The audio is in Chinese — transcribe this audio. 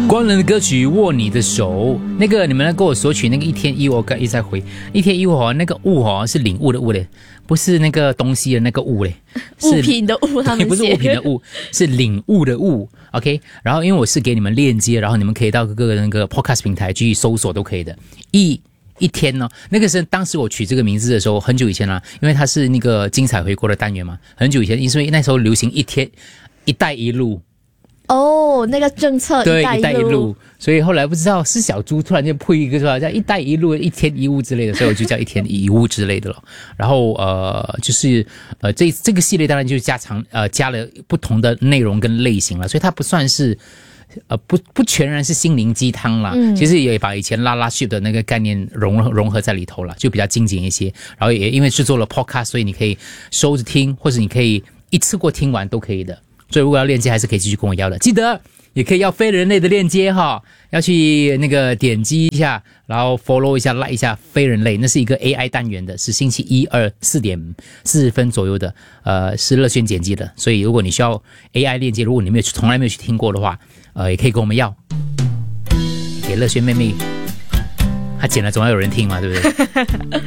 光人的歌曲握你的手，那个你们来跟我索取那个一天一物，我一直在回一天一物哦，那个物哦是领悟的物嘞，不是那个东西的那个物嘞， 物品的物，他们不是物品的物，是领悟的悟。OK， 然后因为我是给你们链接，然后你们可以到各个那个 podcast 平台去搜索都可以的。一天呢，那个是当时我取这个名字的时候，很久以前啦，因为它是那个精彩回国的单元嘛，很久以前，因为那时候流行一带一路。 哦，那个政策对，一带一路，所以后来不知道是小猪突然间配一个出来叫一带一路一天一物之类的，所以我就叫一天一物之类的了。然后就是这个系列当然就加了不同的内容跟类型了，所以它不算是不全然是心灵鸡汤啦，其实也把以前拉拉 ship 的那个概念融合在里头了，就比较精简一些。然后也因为制作了 podcast， 所以你可以收着听，或者你可以一次过听完都可以的。所以如果要链接还是可以继续跟我要的，记得也可以要非人类的链接哈，要去那个点击一下，然后 follow 一下 like 一下非人类，那是一个 AI 单元的，是星期1、2、4点40分左右的，是乐轩剪辑的，所以如果你需要 AI 链接，如果你从来没有去听过的话，也可以跟我们要，给乐轩妹妹，她剪了总要有人听嘛，对不对？